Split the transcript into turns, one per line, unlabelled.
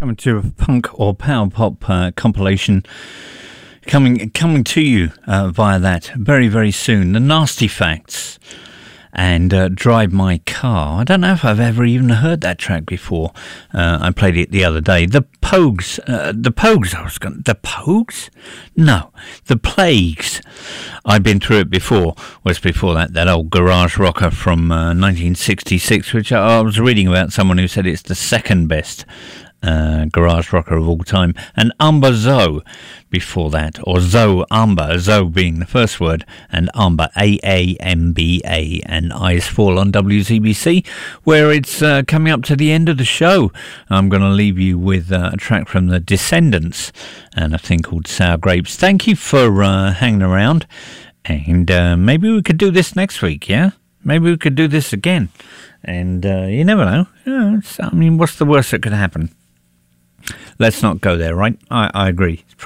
coming to a punk or power pop compilation coming to you via that very, very soon. The Nasty Facts and Drive My Car. I don't know if I've ever even heard that track before. I played it the other day. The Pogues. The Pogues? No, The Plagues. I'd been through it before. Was before that old garage rocker from 1966, which I was reading about someone who said it's the second best garage rocker of all time. And Amba Zoe before that, or Zoe Amba, Zoe being the first word, and Amba, A-A-M-B-A, and Eyes Fall on WZBC, where it's coming up to the end of the show. I'm going to leave you with a track from the Descendants and a thing called Sour Grapes. Thank you for hanging around, and maybe we could do this next week, yeah? Maybe we could do this again, and you never know. I mean, what's the worst that could happen? Let's not go there, right? I agree.